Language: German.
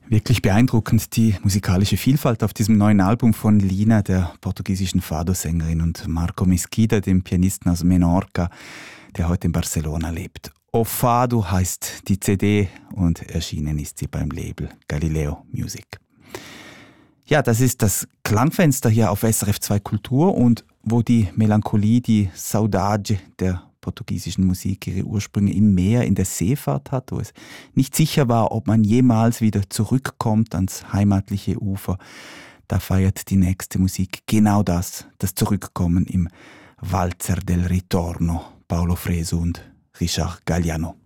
Wirklich beeindruckend die musikalische Vielfalt auf diesem neuen Album von Lina, der portugiesischen Fado-Sängerin, und Marco Mesquida, dem Pianisten aus Menorca, der heute in Barcelona lebt. O Fado heißt die CD und erschienen ist sie beim Label Galileo Music. Ja, das ist das Klangfenster hier auf SRF 2 Kultur, und wo die Melancholie, die Saudade der portugiesischen Musik ihre Ursprünge im Meer, in der Seefahrt hat, wo es nicht sicher war, ob man jemals wieder zurückkommt ans heimatliche Ufer. Da feiert die nächste Musik genau das Zurückkommen im Walzer del Ritorno, Paulo Fresu und Richard Galliano.